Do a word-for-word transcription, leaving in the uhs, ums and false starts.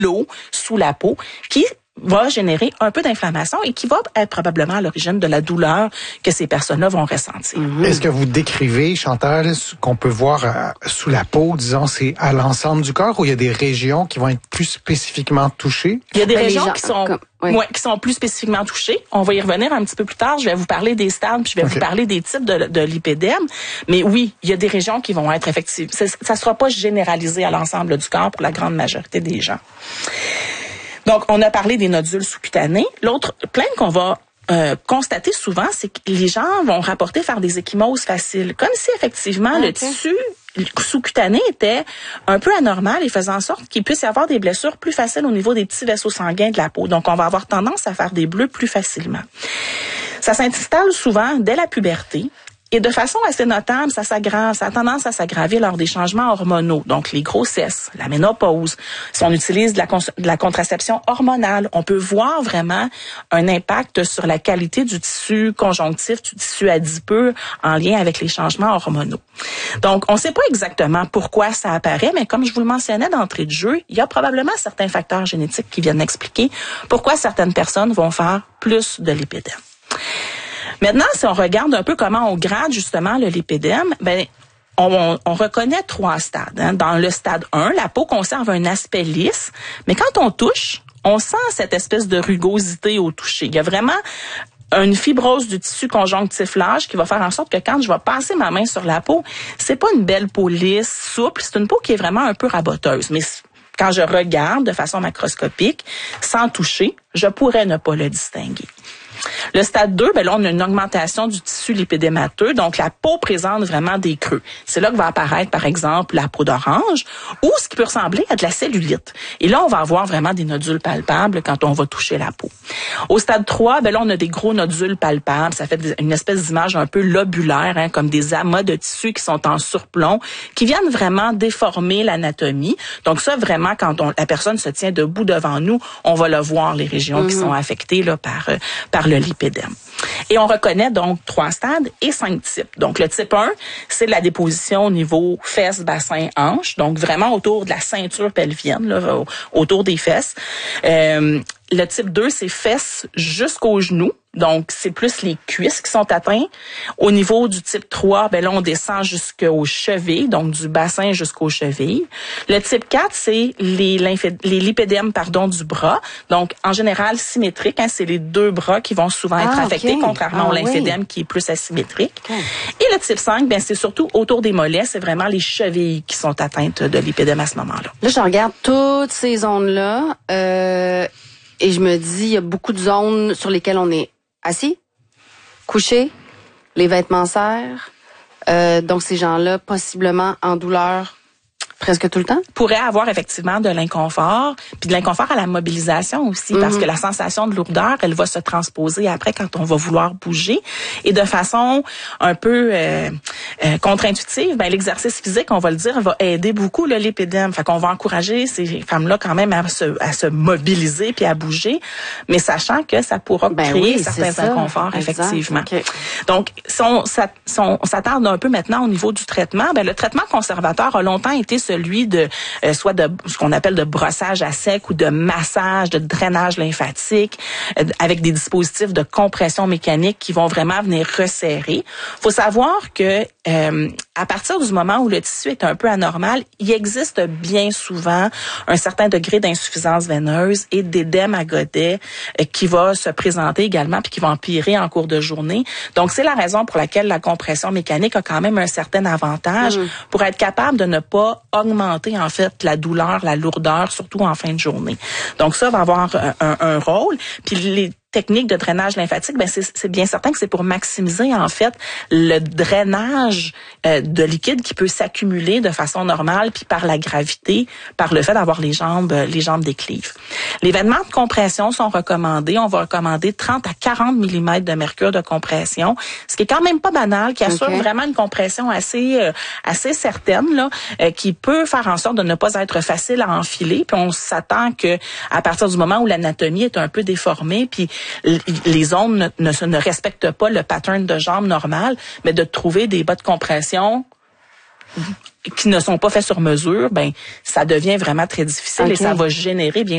l'eau sous la peau qui va générer un peu d'inflammation et qui va être probablement à l'origine de la douleur que ces personnes-là vont ressentir. Mm-hmm. Est-ce que vous décrivez, Chantal, ce qu'on peut voir euh, sous la peau, disons, c'est à l'ensemble du corps ou il y a des régions qui vont être plus spécifiquement touchées? Il y a des ben, régions gens, qui sont... comme, oui. Ouais, qui sont plus spécifiquement touchées. On va y revenir un petit peu plus tard. Je vais vous parler des stades, puis je vais okay. vous parler des types de, de lipédème. Mais oui, il y a des régions qui vont être effectives. Ça ne sera pas généralisé à l'ensemble du corps pour la grande majorité des gens. Donc, on a parlé des nodules sous-cutanés. L'autre plainte qu'on va euh, constater souvent, c'est que les gens vont rapporter faire des ecchymoses faciles. Comme si, effectivement, okay. le tissu sous-cutané était un peu anormal et faisait en sorte qu'il puisse y avoir des blessures plus faciles au niveau des petits vaisseaux sanguins de la peau. Donc, on va avoir tendance à faire des bleus plus facilement. Ça s'installe souvent dès la puberté. Et de façon assez notable, ça s'aggrave, ça a tendance à s'aggraver lors des changements hormonaux, donc les grossesses, la ménopause. Si on utilise de la, de la contraception hormonale, on peut voir vraiment un impact sur la qualité du tissu conjonctif, du tissu adipeux en lien avec les changements hormonaux. Donc, on ne sait pas exactement pourquoi ça apparaît, mais comme je vous le mentionnais d'entrée de jeu, il y a probablement certains facteurs génétiques qui viennent expliquer pourquoi certaines personnes vont faire plus de lipédème. Maintenant, si on regarde un peu comment on grade justement le lipédème, ben on, on reconnaît trois stades. Hein. Dans le stade un, la peau conserve un aspect lisse, mais quand on touche, on sent cette espèce de rugosité au toucher. Il y a vraiment une fibrose du tissu conjonctif large qui va faire en sorte que quand je vais passer ma main sur la peau, c'est pas une belle peau lisse, souple, c'est une peau qui est vraiment un peu raboteuse. Mais quand je regarde de façon macroscopique, sans toucher, je pourrais ne pas le distinguer. Le stade deux, ben là, on a une augmentation du tissu lipédémateux, donc la peau présente vraiment des creux. C'est là que va apparaître, par exemple, la peau d'orange ou ce qui peut ressembler à de la cellulite. Et là, on va avoir vraiment des nodules palpables quand on va toucher la peau. Au stade trois, ben là, on a des gros nodules palpables. Ça fait une espèce d'image un peu lobulaire, hein, comme des amas de tissu qui sont en surplomb, qui viennent vraiment déformer l'anatomie. Donc ça, vraiment, quand on, la personne se tient debout devant nous, on va le voir, les régions mmh. qui sont affectées là, par, euh, par le lipédème. Et on reconnaît donc trois stades et cinq types. Donc, le type un, c'est la déposition au niveau fesses, bassin, hanches, donc vraiment autour de la ceinture pelvienne, là, autour des fesses. Euh, le type deux, c'est fesses jusqu'aux genoux. Donc, c'est plus les cuisses qui sont atteintes. Au niveau du type trois, ben là, on descend jusqu'aux chevilles, donc du bassin jusqu'aux chevilles. Le type quatre, c'est les, les lipédèmes pardon, du bras. Donc, en général, symétrique. Hein, c'est les deux bras qui vont souvent être ah, affectés, okay. contrairement ah, au lymphédème oui. qui est plus asymétrique. Okay. Et le type cinq, ben c'est surtout autour des mollets. C'est vraiment les chevilles qui sont atteintes de lipédème à ce moment-là. Là, je regarde toutes ces zones-là euh, et je me dis, il y a beaucoup de zones sur lesquelles on est assis, couché, les vêtements serrent. Euh, donc, ces gens-là, possiblement en douleur presque tout le temps? Pourrait avoir effectivement de l'inconfort, puis de l'inconfort à la mobilisation aussi, mm-hmm. parce que la sensation de lourdeur, elle va se transposer après quand on va vouloir bouger. Et de façon un peu euh, euh, contre-intuitive, ben, l'exercice physique, on va le dire, va aider beaucoup le lipédème. Fait qu'on va encourager ces femmes-là quand même à se, à se mobiliser puis à bouger, mais sachant que ça pourra ben créer oui, certains inconforts, exact. effectivement. Okay. Donc, si on, si on, on s'attarde un peu maintenant au niveau du traitement, ben, le traitement conservateur a longtemps été celui de euh, soit de ce qu'on appelle de brossage à sec ou de massage, de drainage lymphatique, euh, avec des dispositifs de compression mécanique qui vont vraiment venir resserrer. Faut savoir que euh, à partir du moment où le tissu est un peu anormal, il existe bien souvent un certain degré d'insuffisance veineuse et d'édème à godet euh, qui va se présenter également puis qui va empirer en cours de journée. Donc c'est la raison pour laquelle la compression mécanique a quand même un certain avantage mmh. pour être capable de ne pas augmenter en fait la douleur, la lourdeur, surtout en fin de journée. Donc ça va avoir un, un, un rôle. Puis les techniques de drainage lymphatique, ben c'est, c'est bien certain que c'est pour maximiser en fait le drainage euh, de liquide qui peut s'accumuler de façon normale, puis par la gravité, par le fait d'avoir les jambes, les jambes déclives. Les vêtements de compression sont recommandés. On va recommander trente à quarante millimètres de mercure de compression, ce qui est quand même pas banal, qui assure okay. vraiment une compression assez euh, assez certaine là, euh, qui peut faire en sorte de ne pas être facile à enfiler. Puis on s'attend que à partir du moment où l'anatomie est un peu déformée, puis les ondes ne, ne, ne respectent pas le pattern de jambe normal, mais de trouver des bas de compression qui ne sont pas faits sur mesure, ben ça devient vraiment très difficile okay. et ça va générer bien